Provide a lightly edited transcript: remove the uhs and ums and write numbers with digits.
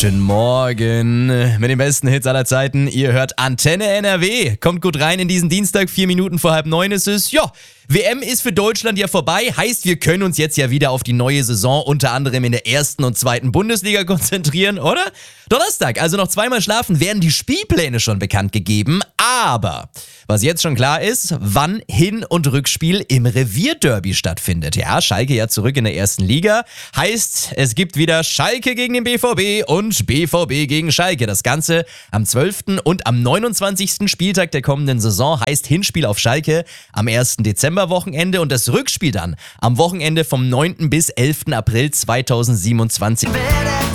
Guten Morgen mit den besten Hits aller Zeiten. Ihr hört Antenne NRW. Kommt gut rein in diesen Dienstag, 4 Minuten vor 5:30 ist es. Ja, WM ist für Deutschland ja vorbei. Heißt, wir können uns jetzt ja wieder auf die neue Saison unter anderem in der 1. und 2. Bundesliga konzentrieren, oder? Donnerstag, also noch zweimal schlafen, werden die Spielpläne schon bekannt gegeben. Aber was jetzt schon klar ist, wann Hin- und Rückspiel im Revierderby stattfindet. Ja, Schalke ja zurück in der 1. Liga. Heißt, es gibt wieder Schalke gegen den BVB und BVB gegen Schalke. Das Ganze am 12. und am 29. Spieltag der kommenden Saison. Heißt Hinspiel auf Schalke am 1. Dezemberwochenende und das Rückspiel dann am Wochenende vom 9. bis 11. April 2027.